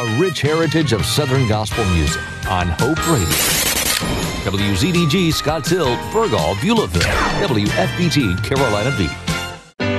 a rich heritage of Southern gospel music on Hope Radio. WZDG Scotts Hill, Burgall, Beulahville, WFBT Carolina Beach.